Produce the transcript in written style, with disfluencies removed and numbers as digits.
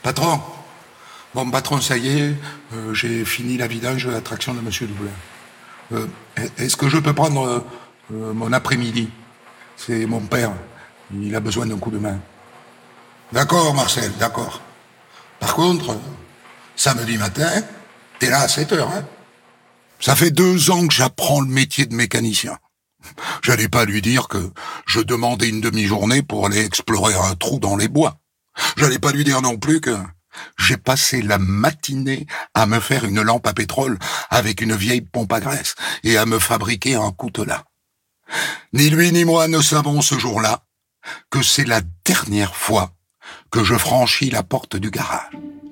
Patron, bon patron, ça y est, j'ai fini la vidange de la traction de Monsieur Dublin. Est-ce que je peux prendre mon après-midi? C'est mon père, il a besoin d'un coup de main. D'accord Marcel, d'accord. Par contre, samedi matin, t'es là à 7 heures, hein? Ça fait 2 ans que j'apprends le métier de mécanicien. J'allais pas lui dire que je demandais une demi-journée pour aller explorer un trou dans les bois. J'allais pas lui dire non plus que j'ai passé la matinée à me faire une lampe à pétrole avec une vieille pompe à graisse et à me fabriquer un coutelas. Ni lui ni moi ne savons ce jour-là que c'est la dernière fois que je franchis la porte du garage.